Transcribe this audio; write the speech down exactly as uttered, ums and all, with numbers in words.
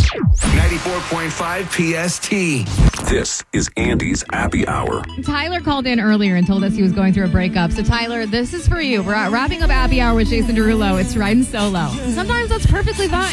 ninety-four point five P S T. This is Andy's Happy Hour. Tyler called in earlier and told us he was going through a breakup. So, Tyler, this is for you. We're wrapping up Happy Hour with Jason Derulo. It's riding solo. Sometimes that's perfectly fine.